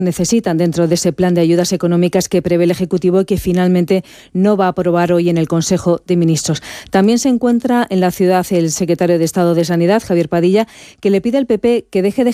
necesitan dentro de ese plan de ayudas económicas que prevé el Ejecutivo y que finalmente no va a aprobar hoy en el Consejo de Ministros. También se encuentra en la ciudad el secretario de Estado de Sanidad, Javier Padilla, que le pide al PP que deje de